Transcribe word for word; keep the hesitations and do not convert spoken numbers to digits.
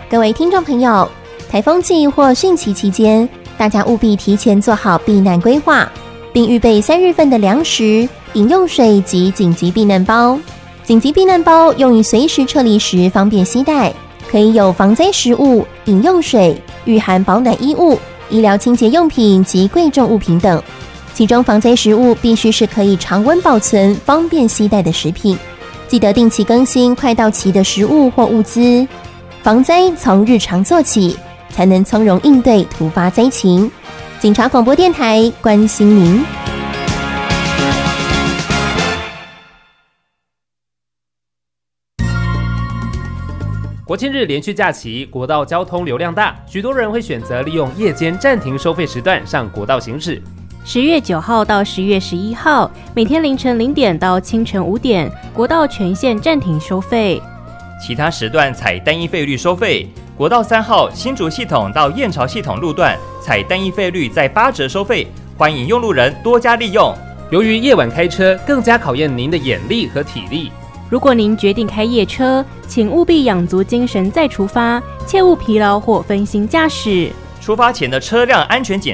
各位听众朋友，台风季或汛期期间，大家务必提前做好避难规划，并预备三日份的粮食、饮用水及紧急避难包。紧急避难包用于随时撤离时方便携带，可以有防灾食物、饮用水、御寒保暖衣物、医疗清洁用品及贵重物品等。其中防灾食物必须是可以常温保存、方便携带的食品。记得定期更新快到期的食物或物资。防灾从日常做起，才能从容应对突发灾情。警察广播电台关心您。 国庆日连续假期，国道交通流量大，许多人会选择利用夜间暂停收费时段上国道行驶。 十月九号到十月十一号，每天凌晨零点到清晨五点，国道全线暂停收费。 其他时段采单一费率收费。国道三号新竹系统到燕巢系统路段采单一费率在八折收费，欢迎用路人多加利用。 由于夜晚开车更加考验您的眼力和体力， 如果您决定开夜车，请务必养足精神再出发，切勿疲劳或分心驾驶。 出发前的车辆安全检